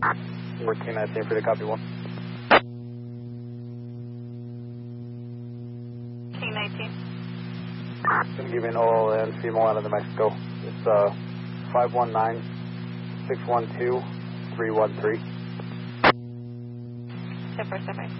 Working at same for the copy 1. King 19. Going to give you an OL and FEMO out of the Mexico. It's 519-612-313. 10-4,